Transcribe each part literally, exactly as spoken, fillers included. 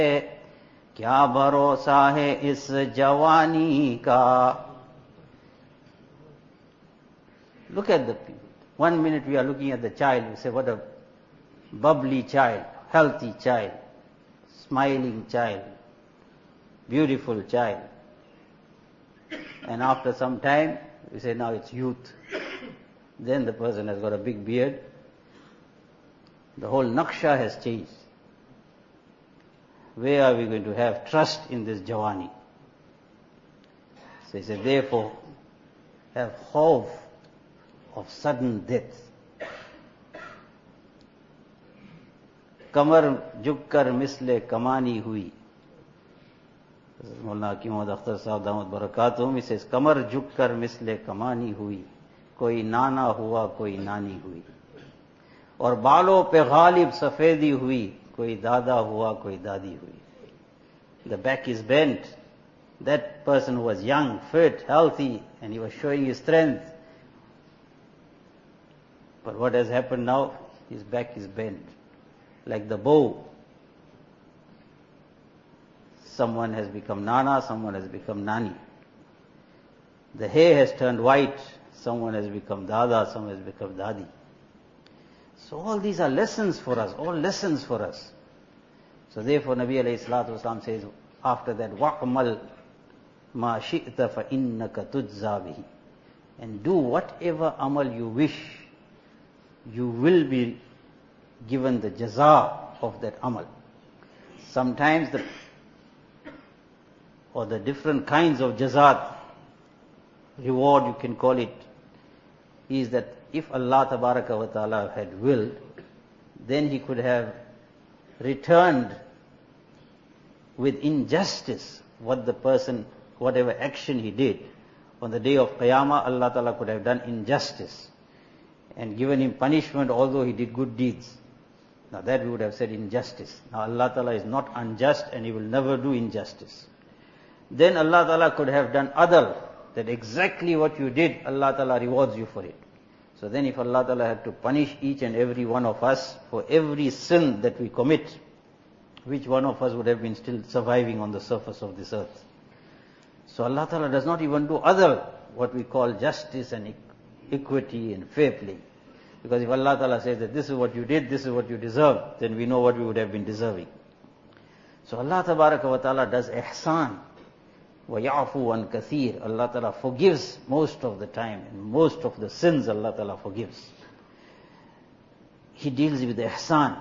क्या भरोसा है इस जवानी का. Look at the people. One minute we are looking at the child, we say what a bubbly child, healthy child, smiling child, beautiful child. And after some time, we say now it's youth. Then the person has got a big beard. The whole naksha has changed. Where are we going to have trust in this Jawani? So he said, therefore, have hope of sudden death. कमर झुककर मिसले कमानी हुई. मौलाना हकीम मोहम्मद अख्तर साहब दामद बरकातुहुम, he says, कमर झुककर मिसले कमानी हुई, कोई नाना हुआ कोई नानी हुई, और बालों पे गालिब सफेदी हुई, कोई दादा हुआ कोई दादी हुई. The back is bent. That person was young, fit, healthy, and he was showing his strength. But what has happened now? His back is bent, like the bow. Someone has become nana, someone has become nani. The hair has turned white, someone has become dada, someone has become dadi. So all these are lessons for us, all lessons for us. So therefore Nabi alayhi salatu wasalam says after that, وَعْمَلْ مَا شِئْتَ فَإِنَّكَ تُجْزَى بِهِ. And do whatever amal you wish, you will be given the jaza of that amal. Sometimes the, or the different kinds of jazat, reward you can call it, is that if Allah Tabaraka wa Ta'ala had willed, then He could have returned with injustice what the person, whatever action he did. On the day of Qiyamah, Allah Ta'ala could have done injustice and given him punishment although he did good deeds. Now that we would have said injustice. Now Allah Ta'ala is not unjust and He will never do injustice. Then Allah Ta'ala could have done adl, that exactly what you did, Allah Ta'ala rewards you for it. So then if Allah Ta'ala had to punish each and every one of us for every sin that we commit, which one of us would have been still surviving on the surface of this earth? So Allah Ta'ala does not even do other, what we call justice and equity and fair play. Because if Allah Ta'ala says that this is what you did, this is what you deserve, then we know what we would have been deserving. So Allah Tabaraka wa Ta'ala does ihsan. وَيَعْفُوا عَنْ كَثِيرٍ. Allah Ta'ala forgives most of the time, and most of the sins Allah Ta'ala forgives. He deals with ihsan.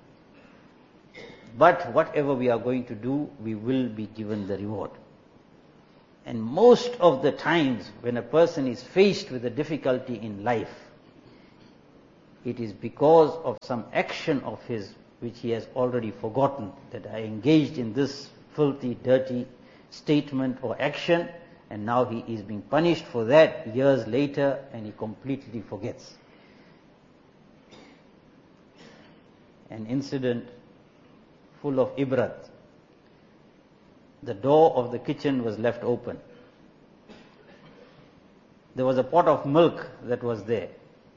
But whatever we are going to do, we will be given the reward. And most of the times when a person is faced with a difficulty in life, it is because of some action of his which he has already forgotten, that I engaged in this filthy, dirty statement or action, and now he is being punished for that years later, and he completely forgets. An incident full of ibrat. The door of the kitchen was left open. There was a pot of milk that was there.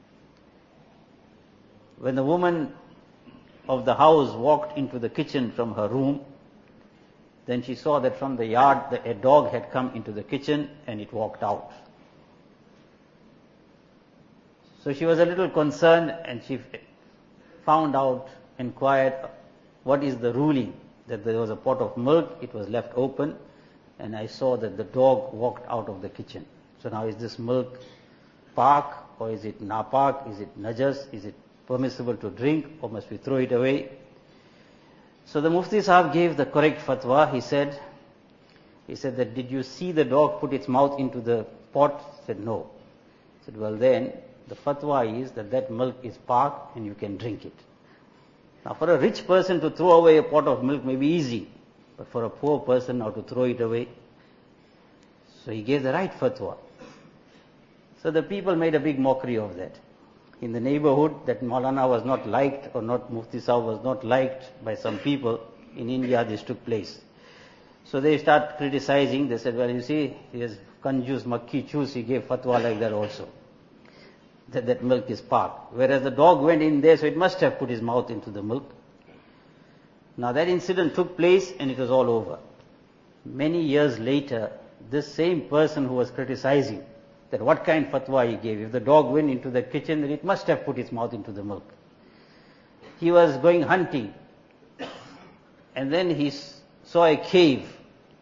When the woman of the house walked into the kitchen from her room, then she saw that from the yard a dog had come into the kitchen and it walked out. So she was a little concerned and she found out, inquired, what is the ruling? That there was a pot of milk, it was left open, and I saw that the dog walked out of the kitchen. So now is this milk pak, or is it napak, is it najas, is it permissible to drink, or must we throw it away? So the Mufti Sahab gave the correct fatwa. He said, he said that, did you see the dog put its mouth into the pot? He said, no. He said, well then, the fatwa is that that milk is pak and you can drink it. Now for a rich person to throw away a pot of milk may be easy, but for a poor person now to throw it away. So he gave the right fatwa. So the people made a big mockery of that. In the neighborhood, that Maulana was not liked, or not Mufti Sahib was not liked by some people. In India this took place. So they start criticizing. They said, well, you see, he has kanjus, makki chus, he gave fatwa like that also. That that milk is pak. Whereas the dog went in there, so it must have put his mouth into the milk. Now that incident took place and it was all over. Many years later, this same person who was criticizing that what kind of fatwa he gave, if the dog went into the kitchen, then it must have put its mouth into the milk. He was going hunting, and then he saw a cave,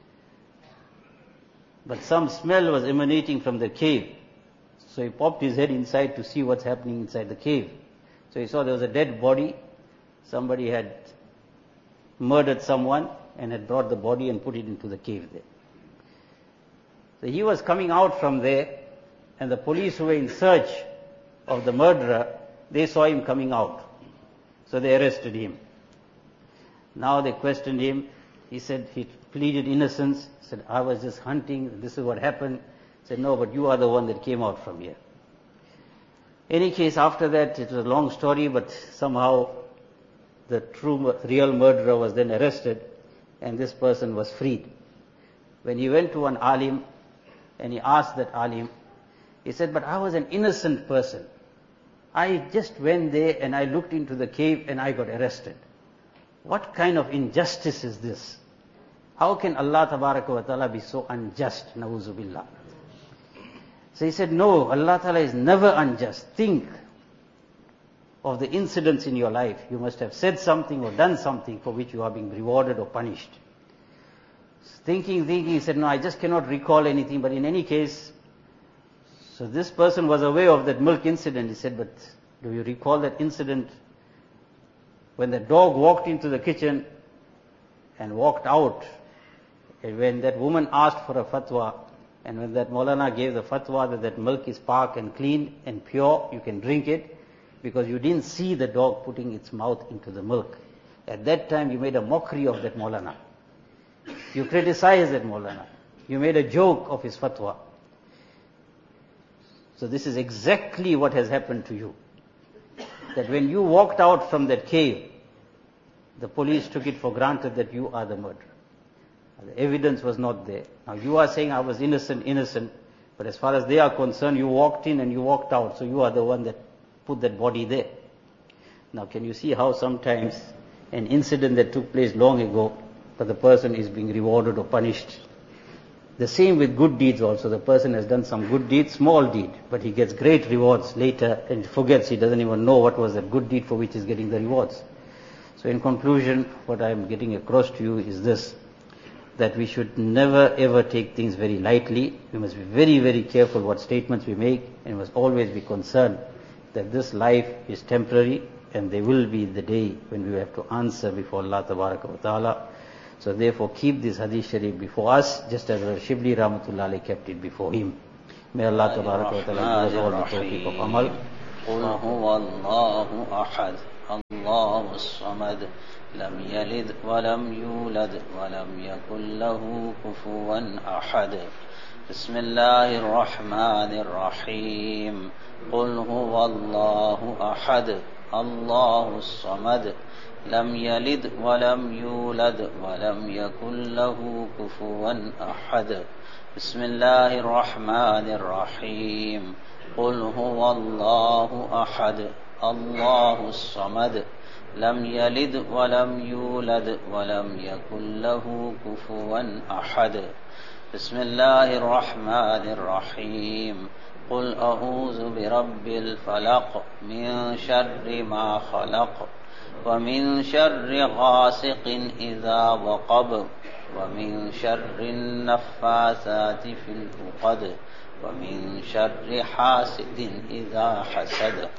but some smell was emanating from the cave. So he popped his head inside to see what's happening inside the cave. So he saw there was a dead body. Somebody had murdered someone and had brought the body and put it into the cave there. So he was coming out from there, and the police who were in search of the murderer, they saw him coming out. So they arrested him. Now they questioned him. He said he pleaded innocence. He said, I was just hunting, this is what happened. He said, no, but you are the one that came out from here. Any case, after that, it was a long story, but somehow the true, real murderer was then arrested, and this person was freed. When he went to an alim, and he asked that alim, he said, but I was an innocent person. I just went there and I looked into the cave and I got arrested. What kind of injustice is this? How can Allah Tabaraka wa Ta'ala be so unjust? Na'uzu billah. So he said, no, Allah Ta'ala is never unjust. Think of the incidents in your life. You must have said something or done something for which you are being rewarded or punished. Thinking, thinking, he said, no, I just cannot recall anything, but in any case, so this person was aware of that milk incident. He said, but do you recall that incident when the dog walked into the kitchen and walked out, and when that woman asked for a fatwa, and when that Maulana gave the fatwa that that milk is park and clean and pure, you can drink it, because you didn't see the dog putting its mouth into the milk. At that time you made a mockery of that Maulana. You criticized that Maulana. You made a joke of his fatwa. So this is exactly what has happened to you. That when you walked out from that cave, the police took it for granted that you are the murderer. The evidence was not there. Now you are saying I was innocent, innocent, but as far as they are concerned, you walked in and you walked out, so you are the one that put that body there. Now can you see how sometimes an incident that took place long ago, but the person is being rewarded or punished? The same with good deeds also. The person has done some good deed, small deed, but he gets great rewards later and forgets, he doesn't even know what was that good deed for which he's getting the rewards. So in conclusion, what I'm getting across to you is this, that we should never ever take things very lightly. We must be very, very careful what statements we make, and we must always be concerned that this life is temporary and there will be the day when we have to answer before Allah Tabaraka wa Ta'ala. So therefore keep this hadith sharif before us, just as Shibli Rahmatullah alayhi kept it before him. May Allah Tabaraka wa Ta'ala give us all the tawfiq of amal. قل هو الله أحد الله الصمد لم يلد ولم يولد ولم يكن له كفوا أحد بسم الله الرحمن الرحيم قل هو الله أحد الله الصمد لم يلد ولم يولد ولم يكن له كفوا أحد بسم الله الرحمن الرحيم قل هو الله أحد الله الصمد لم يلد ولم يولد ولم يكن له كفوا أحد بسم الله الرحمن الرحيم قل أعوذ برب الفلق من شر ما خلق ومن شر غاسق إذا وقب ومن شر النفاثات في العقد ومن شر حاسد إذا حسد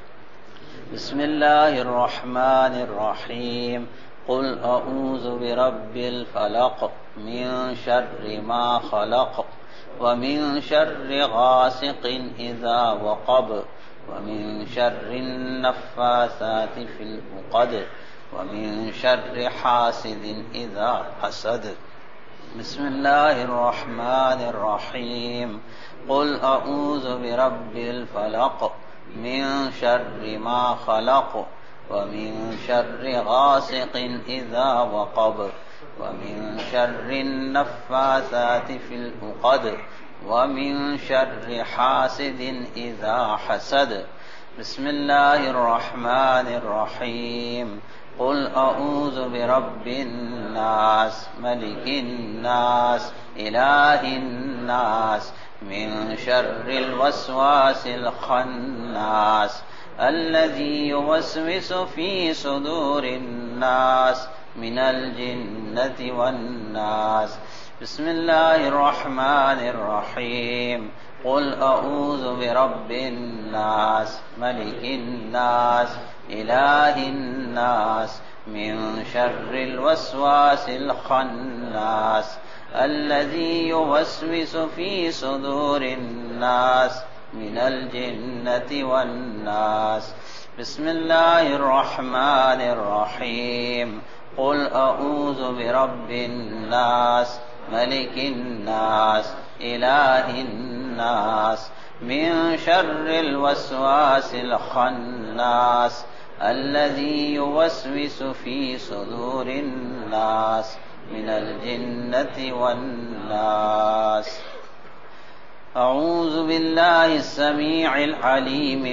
بسم الله الرحمن الرحيم قل أعوذ برب الفلق من شر ما خلق ومن شر غاسق إذا وقب ومن شر النفاثات في العقد ومن شر حاسد إذا حسد بسم الله الرحمن الرحيم قل أعوذ برب الفلق من شر ما خلق ومن شر غاسق إذا وقب ومن شر النفاثات في العقد ومن شر حاسد إذا حسد بسم الله الرحمن الرحيم قل أعوذ برب الناس ملك الناس إله الناس من شر الوسواس الخناس الذي يوسوس في صدور الناس من الجنة والناس بسم الله الرحمن الرحيم قل أعوذ برب الناس ملك الناس إله الناس من شر الوسواس الخناس الذي يوسوس في صدور الناس من الجنة والناس بسم الله الرحمن الرحيم قل أعوذ برب الناس ملك الناس إله الناس من شر الوسواس الخناس الذي يوسوس في صدور الناس من الجنة والناس أعوذ بالله السميع العليم